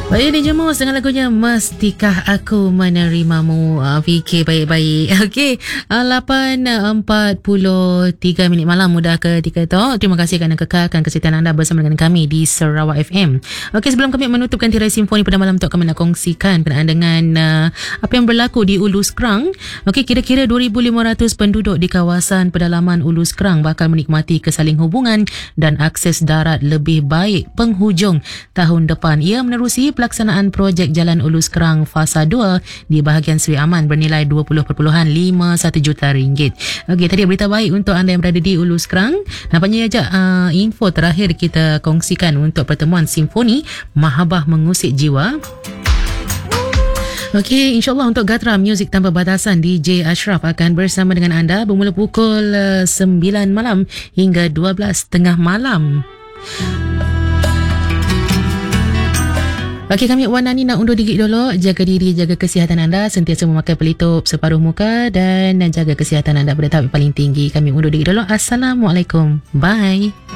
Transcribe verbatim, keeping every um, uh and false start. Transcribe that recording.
Baik, dijemur dengan lagunya Mestikah Aku Menerimamu. uh, Fikir baik-baik. Okey, uh, lapan empat puluh tiga minit malam mudah ketika itu. Terima kasih kerana kekalkan kesihatan anda bersama dengan kami di Sarawak F M. Okey, sebelum kami menutupkan tirai simfoni pada malam tu, kami nak kongsikan berkenaan dengan uh, apa yang berlaku di Ulu Skrang. Okey, kira-kira dua ribu lima ratus penduduk di kawasan pedalaman Ulu Skrang bakal menikmati kesaling hubungan dan akses darat lebih baik penghujung tahun depan. Ia menerusi pelaksanaan projek Jalan Ulu Skrang Fasa dua di bahagian Seri Aman bernilai dua puluh perpuluhan lima satu juta ringgit. Okey, tadi berita baik untuk anda yang berada di Ulu Skrang. Nampaknya aja uh, info terakhir kita kongsikan untuk pertemuan simfoni Mahabbah Mengusik Jiwa. Okey, insyaAllah untuk Gatra Muzik Tanpa Batasan, D J Ashraf akan bersama dengan anda bermula pukul uh, sembilan malam hingga dua belas tengah malam. Okey, kami Wan Nani nak undur diri dulu. Jaga diri, jaga kesihatan anda, sentiasa memakai pelitup separuh muka dan jaga kesihatan anda pada tahap paling tinggi. Kami undur diri dulu. Assalamualaikum. Bye.